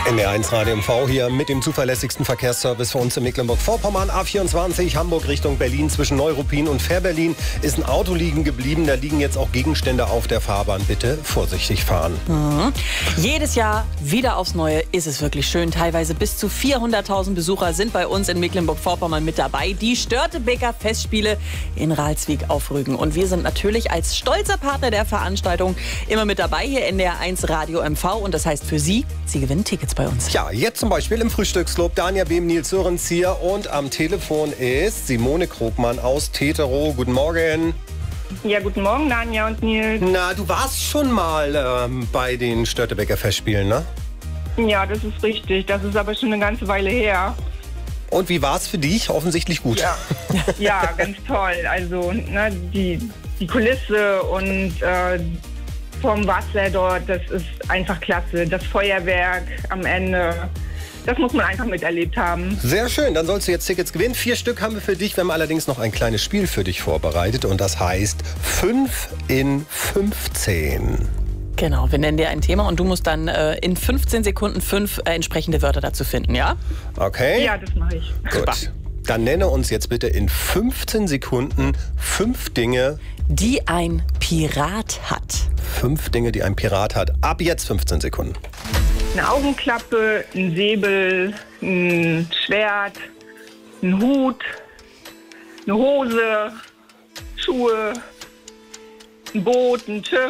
NDR1 Radio MV hier mit dem zuverlässigsten Verkehrsservice für uns in Mecklenburg-Vorpommern. A24 Hamburg Richtung Berlin zwischen Neuruppin und Fährberlin ist ein Auto liegen geblieben. Da liegen jetzt auch Gegenstände auf der Fahrbahn. Bitte vorsichtig fahren. Jedes Jahr wieder aufs Neue ist es wirklich schön. Teilweise bis zu 400.000 Besucher sind bei uns in Mecklenburg-Vorpommern mit dabei. Die Störtebeker Festspiele in Ralswiek auf Rügen. Und wir sind natürlich als stolzer Partner der Veranstaltung immer mit dabei hier in NDR1 Radio MV. Und das heißt für Sie gewinnen Tickets bei uns. Ja, jetzt zum Beispiel im Frühstücksclub Dania Behm, Nils Sörens hier und am Telefon ist Simone Krogmann aus Teterow. Guten Morgen. Ja, guten Morgen, Dania und Nils. Na, du warst schon mal bei den Störtebeker Festspielen, ne? Ja, das ist richtig. Das ist aber schon eine ganze Weile her. Und wie war es für dich? Offensichtlich gut. Ja, ja, ganz toll. Also ne, die Kulisse und vom Wasser dort, das ist einfach klasse. Das Feuerwerk am Ende, das muss man einfach miterlebt haben. Sehr schön, dann sollst du jetzt Tickets gewinnen. 4 Stück haben wir für dich. Wir haben allerdings noch ein kleines Spiel für dich vorbereitet und das heißt 5 in 15. Genau, wir nennen dir ein Thema und du musst dann in 15 Sekunden 5 entsprechende Wörter dazu finden, ja? Okay. Ja, das mache ich. Gut. Super. Dann nenne uns jetzt bitte in 15 Sekunden 5 Dinge, Die ein Pirat hat. 5 Dinge, die ein Pirat hat. Ab jetzt 15 Sekunden. Eine Augenklappe, ein Säbel, ein Schwert, ein Hut, eine Hose, Schuhe, ein Boot, ein Schiff.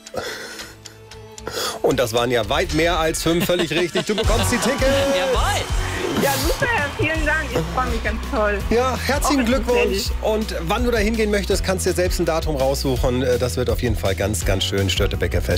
Und das waren ja weit mehr als 5, völlig richtig. Du bekommst die Tickets. Jawohl! Ja, super, vielen Dank. Ich freue mich ganz toll. Ja, herzlichen Auch Glückwunsch. Und wann du da hingehen möchtest, kannst du dir selbst ein Datum raussuchen. Das wird auf jeden Fall ganz, ganz schön. Störtebeker Fest.